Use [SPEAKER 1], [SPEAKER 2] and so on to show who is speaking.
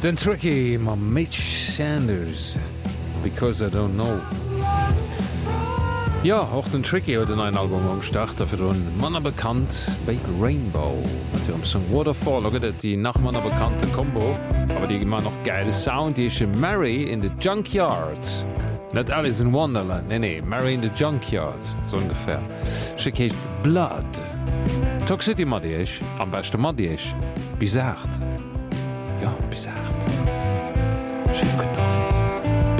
[SPEAKER 1] Den Tricky ma Mitch Sanders because I don't know. Ja auch den Tricky huet den ein Album am Starter fir hun Manner bekannt Baby Rainbow am Song Waterfall loget die nach Manner bekannte Combo, aber die immer noch geile Sound die Mary in the Junkyard. Net Alice in Wonderland nee Mary in the Junkyard so ungefähr. Schick Blood. Toxicity Madiich am beste Madiich. Bizart. Ja, bizart. Schick